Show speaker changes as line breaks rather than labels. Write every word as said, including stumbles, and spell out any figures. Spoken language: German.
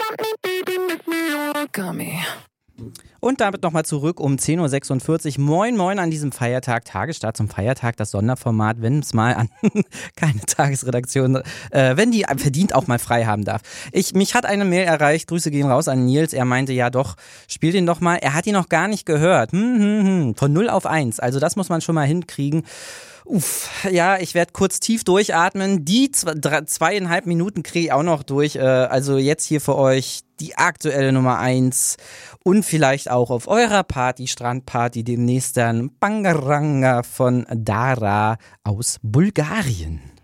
Und damit nochmal zurück um zehn Uhr sechsundvierzig. Moin, moin an diesem Feiertag. Tagesstart zum Feiertag, das Sonderformat, wenn es mal an keine Tagesredaktion, äh, wenn die verdient auch mal frei haben darf. Ich, mich hat eine Mail erreicht, Grüße gehen raus an Nils. Er meinte, ja doch, spiel den doch mal. Er hat ihn noch gar nicht gehört. Hm, hm, hm. Von null auf eins. Also das muss man schon mal hinkriegen. Uff, ja, ich werde kurz tief durchatmen. Die zwei, drei, zweieinhalb Minuten kriege ich auch noch durch. Äh, also jetzt hier für euch die aktuelle Nummer eins und vielleicht auch auf eurer Party, Strandparty demnächst dann Bangaranga von Dara aus Bulgarien.